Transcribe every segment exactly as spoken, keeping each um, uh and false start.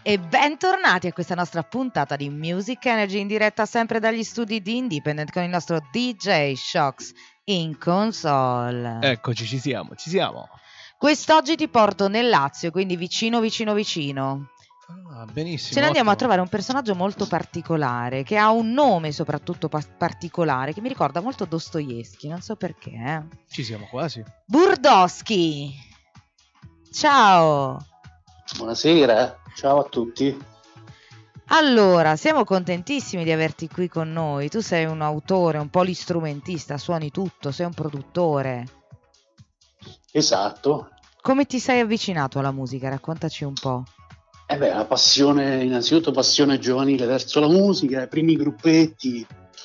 E bentornati a questa nostra puntata di Music Energy in diretta sempre dagli studi di Independent con il nostro D J Shocks in console. Eccoci, ci siamo, ci siamo. Quest'oggi ti porto nel Lazio, quindi vicino vicino vicino. Ah, benissimo. Ce ne andiamo ottimo. a trovare un personaggio molto particolare, che ha un nome soprattutto pa- particolare, che mi ricorda molto Dostoevsky, non so perché. Eh. Ci siamo quasi. Burdoschi. Ciao. Buonasera, ciao a tutti. Allora, siamo contentissimi di averti qui con noi. Tu sei un autore, un polistrumentista, suoni tutto, sei un produttore. Esatto. Come ti sei avvicinato alla musica? Raccontaci un po'. Eh beh, la passione, innanzitutto passione giovanile verso la musica, i primi gruppetti.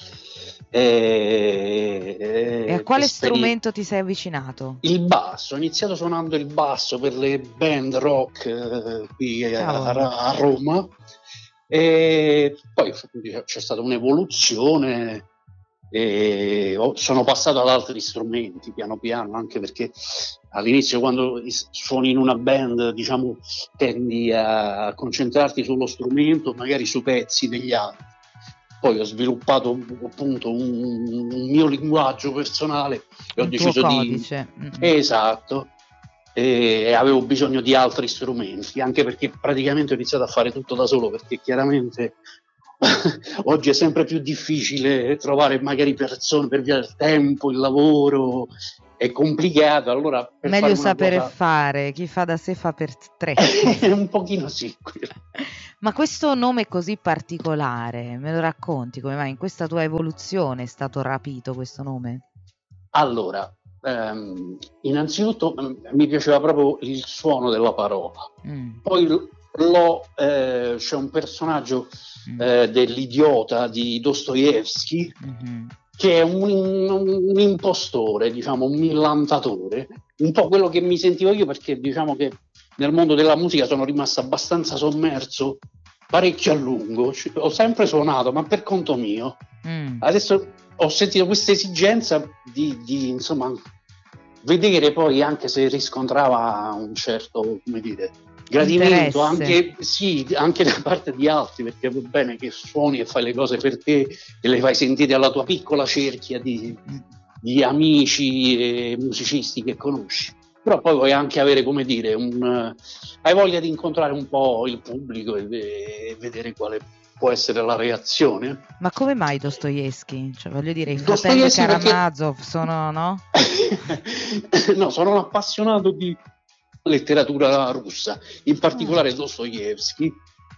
E, E a quale esperi- strumento ti sei avvicinato? Il basso, ho iniziato suonando il basso per le band rock eh, qui a, Cavolo. a Roma e poi c'è stata un'evoluzione e ho- sono passato ad altri strumenti piano piano, anche perché all'inizio quando is- suoni in una band, diciamo, tendi a concentrarti sullo strumento, magari sui pezzi degli altri. Poi ho sviluppato appunto un, un mio linguaggio personale e ho Un tuo deciso di codice. Mm-mm. esatto, e avevo bisogno di altri strumenti, anche perché praticamente ho iniziato a fare tutto da solo, perché chiaramente oggi è sempre più difficile trovare magari persone per via del tempo, il lavoro è complicato, allora per Meglio fare una sapere cosa- fare, chi fa da sé fa per tre. un pochino sì. Ma questo nome così particolare, me lo racconti? Come mai in questa tua evoluzione è stato rapito questo nome? Allora, ehm, innanzitutto mm, mi piaceva proprio il suono della parola. Mm, Poi l- l'ho, eh, c'è un personaggio mm, eh, dell'idiota di Dostoevsky mhm. che è un, un impostore, diciamo, un millantatore, un po' quello che mi sentivo io, perché diciamo che nel mondo della musica sono rimasto abbastanza sommerso parecchio a lungo. Ci- ho sempre suonato, ma per conto mio. Mm. Adesso ho sentito questa esigenza di, di, insomma, vedere poi, anche se riscontrava un certo, come dire, gradimento, Interesse. anche, sì, anche da parte di altri, perché va bene che suoni e fai le cose per te e le fai sentire alla tua piccola cerchia di, di amici e musicisti che conosci. Però poi vuoi anche avere, come dire, un, eh, hai voglia di incontrare un po' il pubblico e, e vedere quale può essere la reazione. Ma come mai Dostoevsky? Cioè, voglio dire, i fratelli Dostoevsky perché- Karamazov sono, no? No, sono un appassionato di letteratura russa, in particolare Dostoevsky,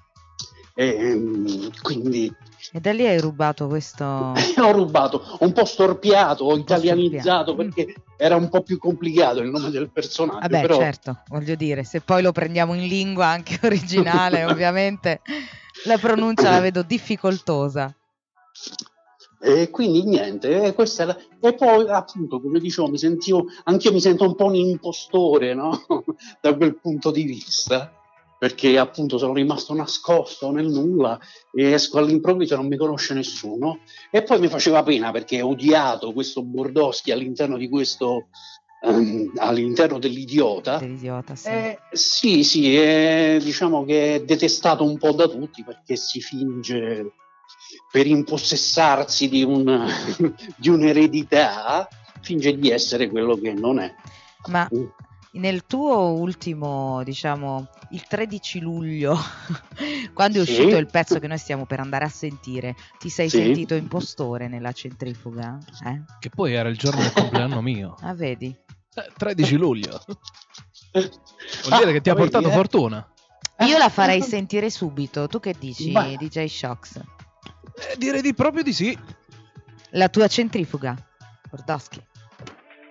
e, quindi E da lì hai rubato questo... ho rubato, ho un po' storpiato, ho po' italianizzato, storpiato. perché era un po' più complicato il nome del personaggio. Vabbè, però certo, voglio dire, se poi lo prendiamo in lingua anche originale, ovviamente la pronuncia la vedo difficoltosa. E quindi niente, e, questa è la- e poi appunto, come dicevo, mi sentivo, anch'io mi sento un po' un impostore, no? Da quel punto di vista, perché appunto sono rimasto nascosto nel nulla e esco all'improvviso e non mi conosce nessuno. E poi mi faceva pena, perché ho odiato questo Burdoschi all'interno di questo, ehm, all'interno dell'idiota. Dell'idiota, sì. Eh, sì, sì, è, diciamo che è detestato un po' da tutti, perché si finge, per impossessarsi di, un, di un'eredità, finge di essere quello che non è. Ma nel tuo ultimo, diciamo, il tredici luglio, quando è Sì. uscito il pezzo che noi stiamo per andare a sentire, ti sei Sì. sentito impostore nella centrifuga? Eh? Che poi era il giorno del compleanno mio. Ah, vedi? Eh, tredici luglio. Vuol dire che ti ha Ah, vedi, portato eh? fortuna. Io la farei sentire subito. Tu che dici, Vai. D J Shocks? Eh, direi di proprio di sì. La tua centrifuga, Burdoschi.